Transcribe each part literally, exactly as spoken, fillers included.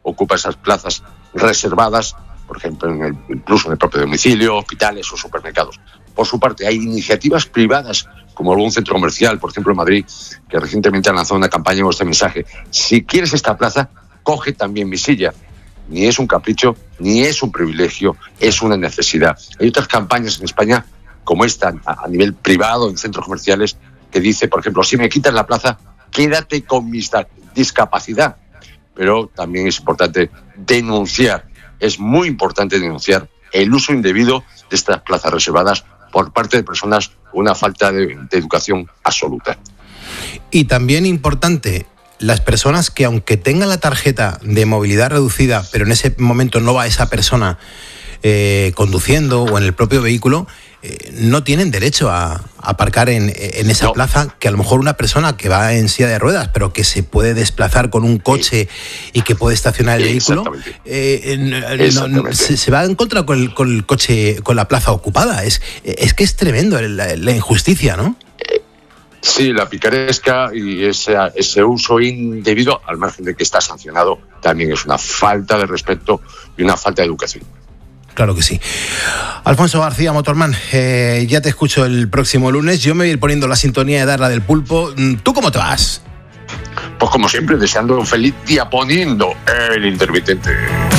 ocupa esas plazas reservadas, por ejemplo, en el, incluso en el propio domicilio, hospitales o supermercados. Por su parte, hay iniciativas privadas, como algún centro comercial, por ejemplo en Madrid, que recientemente han lanzado una campaña con este mensaje: si quieres esta plaza, coge también mi silla. Ni es un capricho, ni es un privilegio, es una necesidad. Hay otras campañas en España, como esta, a, a nivel privado, en centros comerciales, que dice, por ejemplo, si me quitas la plaza, quédate con mi discapacidad. Pero también es importante denunciar, es muy importante denunciar el uso indebido de estas plazas reservadas por parte de personas con una falta de, de educación absoluta. Y también importante, las personas que, aunque tengan la tarjeta de movilidad reducida, pero en ese momento no va esa persona eh, conduciendo o en el propio vehículo, eh, no tienen derecho a, a aparcar en, en esa no. plaza, que a lo mejor una persona que va en silla de ruedas, pero que se puede desplazar con un coche sí. y que puede estacionar el vehículo, eh, no, no, se, se va en contra con el, con el coche, con la plaza ocupada. Es, es que es tremendo la, la injusticia, ¿no? Sí, la picaresca y ese, ese uso indebido, al margen de que está sancionado, también es una falta de respeto y una falta de educación. Claro que sí. Alfonso García, Motorman, eh, ya te escucho el próximo lunes. Yo me voy a ir poniendo la sintonía de Darla del Pulpo. ¿Tú cómo te vas? Pues como siempre, deseando un feliz día poniendo el intermitente.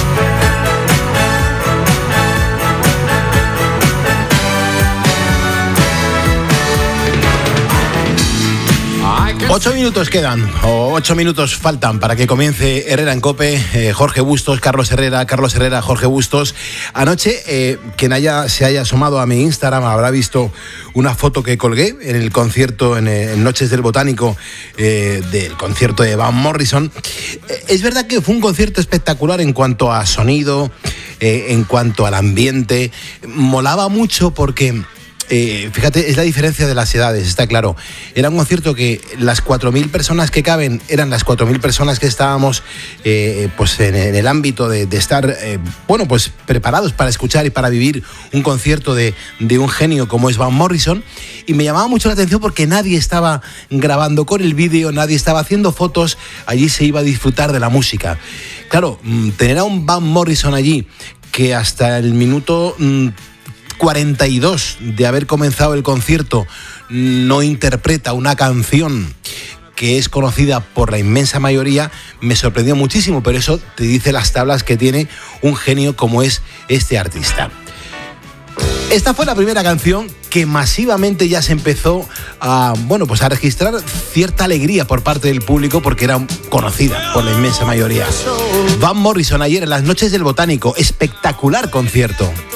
Ocho minutos quedan, o ocho minutos faltan para que comience Herrera en COPE. eh, Jorge Bustos, Carlos Herrera, Carlos Herrera, Jorge Bustos. Anoche, eh, quien haya, se haya asomado a mi Instagram habrá visto una foto que colgué en el concierto, en, en Noches del Botánico, eh, del concierto de Van Morrison. Eh, es verdad que fue un concierto espectacular en cuanto a sonido, eh, en cuanto al ambiente. Molaba mucho porque... Eh, fíjate, es la diferencia de las edades, está claro. Era un concierto que las cuatro mil personas que caben eran las cuatro mil personas que estábamos eh, pues en, en el ámbito de, de estar eh, bueno, pues preparados para escuchar y para vivir un concierto de, de un genio como es Van Morrison. Y me llamaba mucho la atención porque nadie estaba grabando con el vídeo, nadie estaba haciendo fotos. Allí se iba a disfrutar de la música. Claro, tener a un Van Morrison allí que hasta el minuto cuarenta y dos de haber comenzado el concierto no interpreta una canción que es conocida por la inmensa mayoría, me sorprendió muchísimo, pero eso te dice las tablas que tiene un genio como es este artista. Esta fue la primera canción que masivamente ya se empezó a, bueno, pues a registrar cierta alegría por parte del público porque era conocida por la inmensa mayoría. Van Morrison ayer en las Noches del Botánico, espectacular concierto.